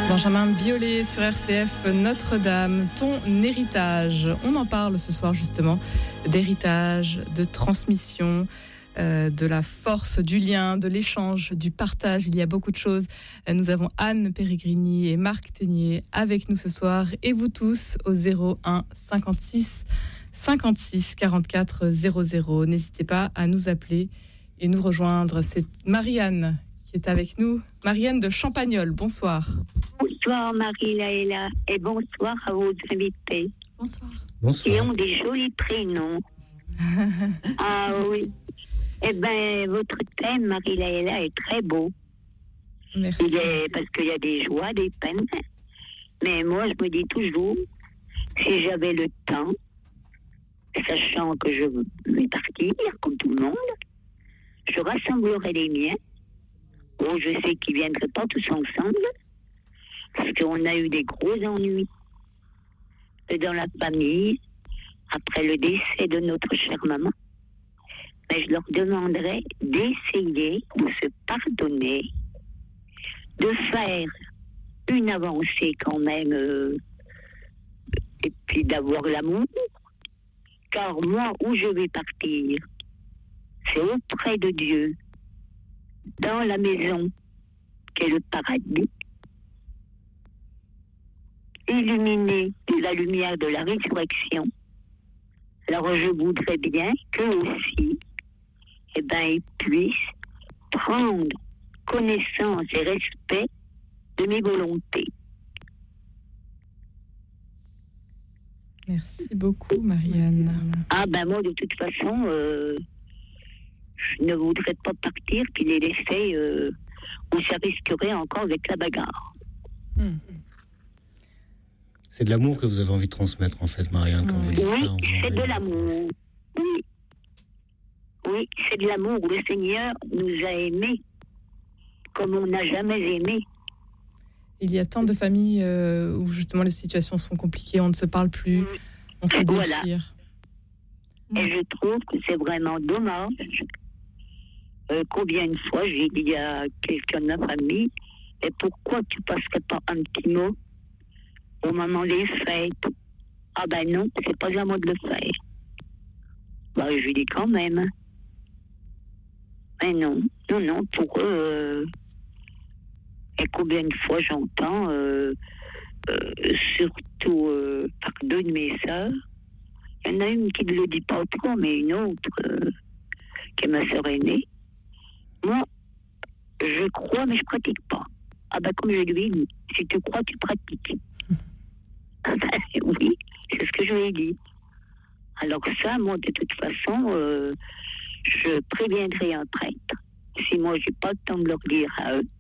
Benjamin Biolay sur RCF, Notre-Dame, ton héritage. On en parle ce soir justement d'héritage, de transmission, de la force du lien, de l'échange, du partage. Il y a beaucoup de choses. Nous avons Anne Péregrini et Marc Ténier avec nous ce soir. Et vous tous au 01 56 56 44 00. N'hésitez pas à nous appeler et nous rejoindre. C'est Marianne qui est avec nous. Marianne de Champagnole, bonsoir. Bonsoir Marie-Laëla et bonsoir à vos invités. Bonsoir. Bonsoir. Qui ont des jolis prénoms. Ah oui. Eh bien, votre thème, Marie-Laëla, est très beau. Merci. Parce qu'il y a des joies, des peines. Mais moi, je me dis toujours, si j'avais le temps, sachant que je vais partir, comme tout le monde, je rassemblerais les miens. Oh, je sais qu'ils ne viendraient pas tous ensemble, parce qu'on a eu des gros ennuis dans la famille, après le décès de notre chère maman. Mais je leur demanderais d'essayer de se pardonner, de faire une avancée quand même, et puis d'avoir l'amour. Car moi, où je vais partir, c'est auprès de Dieu, dans la maison, qui est le paradis, illuminé de la lumière de la résurrection. Alors je voudrais bien qu'eux aussi, ils puissent prendre connaissance et respect de mes volontés. Merci beaucoup, Marianne. Ah moi, de toute façon, je ne voudrais pas partir puis les laisser où ça risquerait encore avec la bagarre. C'est de l'amour que vous avez envie de transmettre, en fait, Marianne, quand vous dites ça. Oui, c'est de l'amour. Oui, c'est de l'amour. Le Seigneur nous a aimés comme on n'a jamais aimé. Il y a tant de familles où justement les situations sont compliquées, on ne se parle plus, on se déchire. Et je trouve que c'est vraiment dommage. Combien de fois j'ai dit à quelqu'un de ma famille, et pourquoi tu passerais pas un petit mot au moment des fêtes? Ah non, c'est pas à moi de le faire. Je lui dis quand même. Mais non, pour eux, et combien de fois j'entends, surtout par deux de mes sœurs, il y en a une qui ne le dit pas trop, mais une autre, qui est ma sœur aînée. Moi, je crois, mais je pratique pas. Comme je lui ai dit, si tu crois, tu pratiques. Oui, c'est ce que je lui ai dit. Alors ça, moi, de toute façon, je préviendrai un prêtre. Si moi, j'ai pas le temps de leur dire à eux,